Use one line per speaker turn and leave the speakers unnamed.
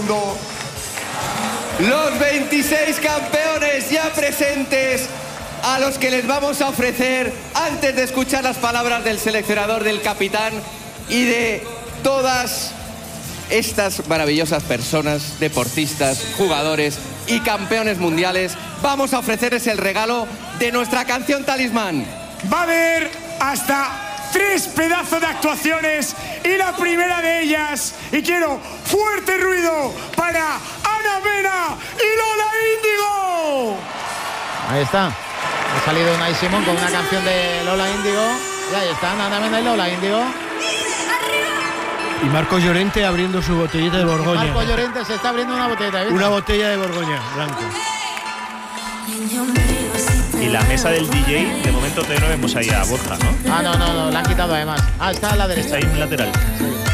mundo.
Los 26 campeones ya presentes, a los que les vamos a ofrecer, antes de escuchar las palabras del seleccionador, del capitán y de todas estas maravillosas personas, deportistas, jugadores y campeones mundiales, vamos a ofrecerles el regalo de nuestra canción talismán.
Va a haber hasta 3 pedazos de actuaciones y la primera de ellas, y quiero fuerte ruido para Ana Mena y Lola Índigo.
Ahí está. Ha salido Unai Simón con una canción de Lola Índigo. Y ahí están Ana Mena y Lola Índigo.
Y Marco Llorente abriendo su botellita de Borgoña.
Marco Llorente se está abriendo una botella. ¿viste?
Una botella de Borgoña, blanco.
Y la mesa del DJ, de momento todavía no vemos ahí a Borja, ¿no?
No, la han quitado además. Está a la derecha.
Está ahí en lateral.
Sí.